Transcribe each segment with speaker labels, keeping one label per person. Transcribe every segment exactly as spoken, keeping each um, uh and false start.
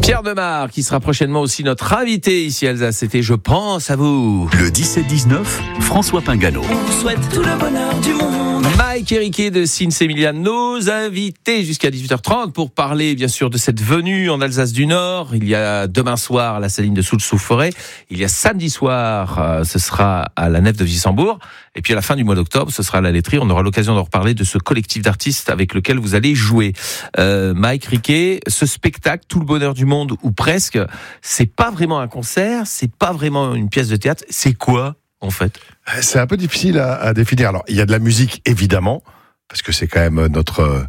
Speaker 1: Pierre Demar, qui sera prochainement aussi notre invité ici à Alsace. C'était Je pense à vous.
Speaker 2: Le dix-sept dix-neuf, François Pingano.
Speaker 3: On vous souhaite tout le bonheur du monde.
Speaker 1: Mike et Riquet de Sinsemilia, nos invités jusqu'à dix-huit heures trente pour parler bien sûr de cette venue en Alsace du Nord. Il y a demain soir à la Saline de Soultz-sous-Forêt. Il y a samedi soir, euh, ce sera à la Nef de Wissembourg. Et puis à la fin du mois d'octobre, ce sera à la laiterie. On aura l'occasion de reparler de ce collectif d'artistes avec lequel vous allez jouer. Euh, Mike, Riquet, ce spectacle, Tout le bonheur du monde ou presque, c'est pas vraiment un concert, c'est pas vraiment une pièce de théâtre. C'est quoi en fait ?
Speaker 4: C'est un peu difficile à, à définir. Alors, il y a de la musique, évidemment, parce que c'est quand même notre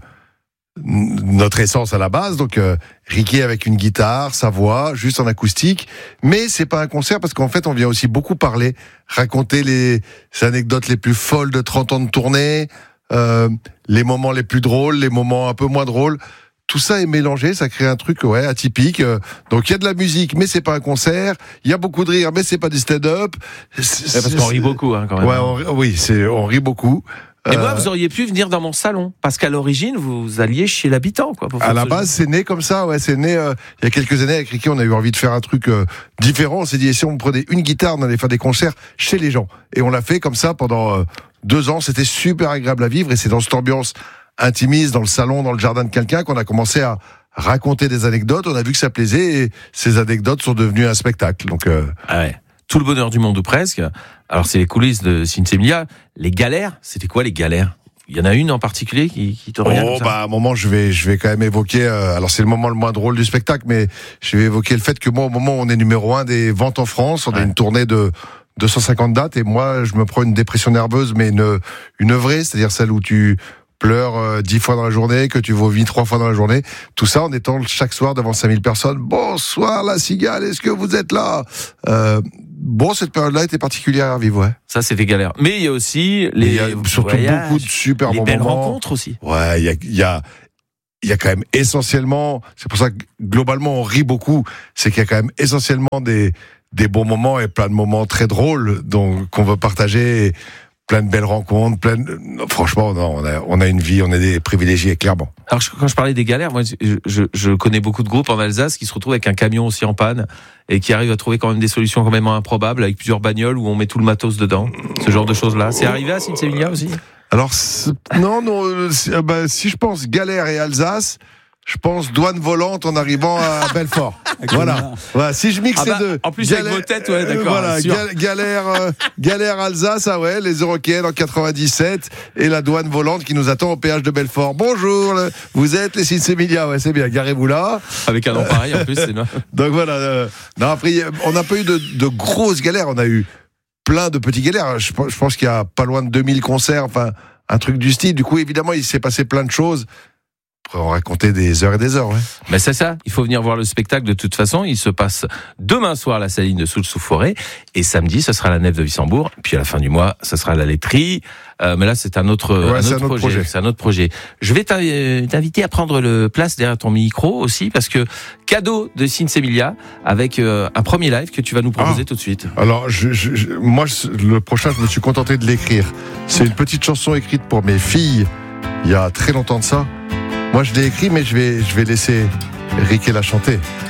Speaker 4: notre essence à la base. Donc, euh, Riquet avec une guitare, sa voix, juste en acoustique. Mais c'est pas un concert parce qu'en fait, on vient aussi beaucoup parler, raconter les anecdotes les plus folles de trente ans de tournée, euh, les moments les plus drôles, les moments un peu moins drôles. Tout ça est mélangé, ça crée un truc ouais atypique. Donc il y a de la musique, mais c'est pas un concert. Il y a beaucoup de rire, mais c'est pas du stand-up.
Speaker 1: C'est, ouais, parce qu'on rit beaucoup, hein, quand même.
Speaker 4: Ouais, on, oui, c'est on rit beaucoup.
Speaker 1: Et euh, moi, vous auriez pu venir dans mon salon, parce qu'à l'origine, vous alliez chez l'habitant, quoi. Pour
Speaker 4: à la base,
Speaker 1: jeu.
Speaker 4: c'est né comme ça, ouais, c'est né euh, il y a quelques années avec Riquet, on a eu envie de faire un truc euh, différent. On s'est dit, et si on prenait une guitare, on allait faire des concerts chez les gens. Et on l'a fait comme ça pendant euh, deux ans. C'était super agréable à vivre, et c'est dans cette ambiance intimiste, dans le salon, dans le jardin de quelqu'un, qu'on a commencé à raconter des anecdotes. On a vu que ça plaisait, et ces anecdotes sont devenues un spectacle. Donc, euh...
Speaker 1: ah ouais. Tout le bonheur du monde ou presque. Alors c'est les coulisses de Sinsemilia. Les galères, c'était quoi les galères ? Il y en a une en particulier qui, qui te revient ?
Speaker 4: Oh bah à un moment je vais je vais quand même évoquer. Euh, alors c'est le moment le moins drôle du spectacle, mais je vais évoquer le fait que moi au moment où on est numéro un des ventes en France, on ouais. a une tournée de deux cent cinquante dates, et moi je me prends une dépression nerveuse, mais une une vraie, c'est-à-dire celle où tu pleures euh, dix fois dans la journée, que tu vomis trois fois dans la journée, tout ça en étant chaque soir devant cinq mille personnes. Bonsoir la cigale, est-ce que vous êtes là ? euh, Bon, cette période-là était particulière à vivre, ouais.
Speaker 1: Ça, c'était galère. Mais il y a aussi les
Speaker 4: il y a surtout
Speaker 1: voyages,
Speaker 4: beaucoup de super
Speaker 1: les
Speaker 4: bons
Speaker 1: belles
Speaker 4: moments.
Speaker 1: rencontres aussi.
Speaker 4: Ouais, il y a, il y a, il y a quand même essentiellement, c'est pour ça que globalement on rit beaucoup, c'est qu'il y a quand même essentiellement des, des bons moments et plein de moments très drôles donc, qu'on veut partager. Plein de belles rencontres, plein de... franchement, non, on a, on a une vie, on est des privilégiés, clairement.
Speaker 1: Alors, quand je parlais des galères, moi, je, je, je connais beaucoup de groupes en Alsace qui se retrouvent avec un camion aussi en panne et qui arrivent à trouver quand même des solutions quand même improbables avec plusieurs bagnoles où on met tout le matos dedans. Ce genre de choses-là. C'est arrivé à Sinsemilia aussi ?
Speaker 4: Alors, non, non, euh, bah, si je pense galère et Alsace, je pense douane volante en arrivant à Belfort. Voilà. Voilà. Si je mixe
Speaker 1: ah bah,
Speaker 4: les deux.
Speaker 1: En plus,
Speaker 4: galère,
Speaker 1: avec vos têtes, ouais, d'accord.
Speaker 4: Euh, voilà. Gal, galère, euh, galère Alsace, ah ouais, les Européennes en quatre-vingt-dix-sept et la douane volante qui nous attend au péage de Belfort. Bonjour, vous êtes les Sinsemilia, ouais, c'est bien. Garez-vous là.
Speaker 1: Avec un nom pareil, en plus, c'est noir.
Speaker 4: Donc voilà. Euh, non, après, on n'a pas eu de, de grosses galères. On a eu plein de petites galères. Je, je pense qu'il y a pas loin de deux mille concerts, enfin, un truc du style. Du coup, évidemment, il s'est passé plein de choses. On raconter des heures et des heures, ouais.
Speaker 1: Mais c'est ça, il faut venir voir le spectacle de toute façon. Il se passe demain soir à la Saline de Soultz-sous-Forêt et samedi, ce sera à la Nef de Wissembourg. Puis à la fin du mois, ce sera à la laiterie. Euh, mais là, c'est un autre,
Speaker 4: ouais,
Speaker 1: un
Speaker 4: c'est
Speaker 1: autre
Speaker 4: un autre
Speaker 1: projet.
Speaker 4: projet.
Speaker 1: C'est un autre projet. Je vais t'inviter à prendre le place derrière ton micro aussi parce que cadeau de Sinsemilia avec euh, un premier live que tu vas nous proposer ah. tout de suite.
Speaker 4: Alors, je, je, je, moi, le prochain, je me suis contenté de l'écrire. C'est une petite chanson écrite pour mes filles il y a très longtemps de ça. Moi, je l'ai écrit, mais je vais, je vais laisser Riquet la chanter.